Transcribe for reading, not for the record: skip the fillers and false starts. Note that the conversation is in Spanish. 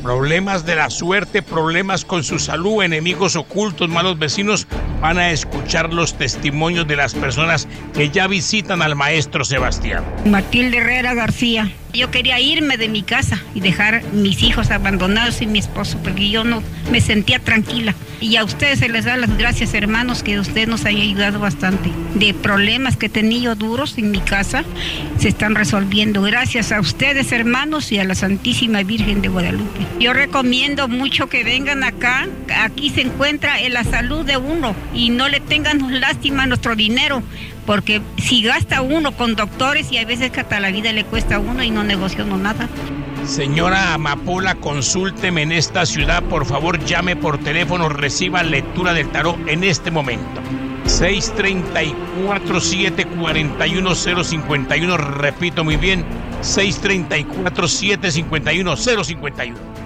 problemas de la suerte, problemas con su salud, enemigos ocultos, malos vecinos, van a escuchar los testimonios de las personas que ya visitan al maestro Sebastián. Matilde Herrera García. Yo quería irme de mi casa y dejar mis hijos abandonados y mi esposo, porque yo no me sentía tranquila. Y a ustedes se les da las gracias, hermanos, que ustedes nos han ayudado bastante. De problemas que he tenido duros en mi casa, se están resolviendo. Gracias a ustedes, hermanos, y a la Santísima Virgen de Guadalupe. Yo recomiendo mucho que vengan acá. Aquí se encuentra en la salud de uno y no le tengan lástima a nuestro dinero. Porque si gasta uno con doctores y hay veces que hasta la vida le cuesta a uno y no negocio nada. Señora Amapola, consúlteme en esta ciudad, por favor, llame por teléfono, reciba lectura del tarot en este momento. 634-741-051, repito muy bien, 634-751-051.